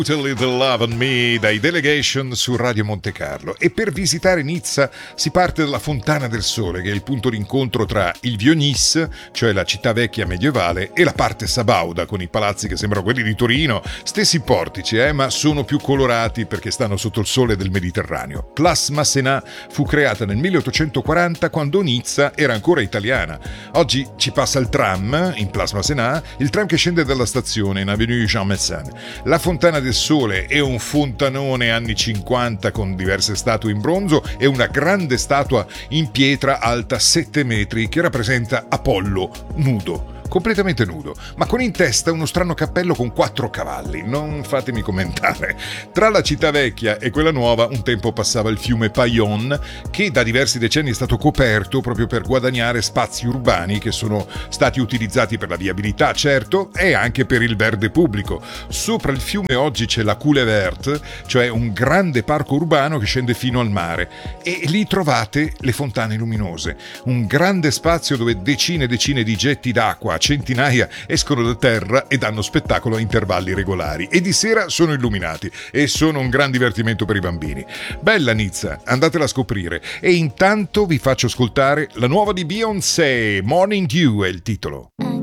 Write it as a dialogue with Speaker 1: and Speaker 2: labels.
Speaker 1: Put a Little Love on Me dai Delegation su Radio Monte Carlo. E per visitare Nizza si parte dalla Fontana del Sole, che è il punto d'incontro tra il Vieux-Nice, cioè la città vecchia medievale, e la parte sabauda, con i palazzi che sembrano quelli di Torino, stessi portici, ma sono più colorati perché stanno sotto il sole del Mediterraneo. Place Masséna fu creata nel 1840, quando Nizza era ancora italiana. Oggi ci passa il tram in Place Masséna, il tram che scende dalla stazione in Avenue Jean Messin. La Fontana del Sole è un fontanone anni 50 con diverse statue in bronzo e una grande statua in pietra alta 7 metri che rappresenta Apollo nudo. Completamente nudo, ma con in testa uno strano cappello con 4 cavalli. Non fatemi commentare. Tra la città vecchia e quella nuova un tempo passava il fiume Paillon, che da diversi decenni è stato coperto proprio per guadagnare spazi urbani che sono stati utilizzati per la viabilità, certo, e anche per il verde pubblico. Sopra il fiume oggi c'è la Coule Verte, cioè un grande parco urbano che scende fino al mare, e lì trovate le fontane luminose, un grande spazio dove decine e decine di getti d'acqua, centinaia, escono da terra e danno spettacolo a intervalli regolari, e di sera sono illuminati e sono un gran divertimento per i bambini. Bella Nizza, andatela a scoprire. E intanto vi faccio ascoltare la nuova di Beyoncé, Morning Dew è il titolo.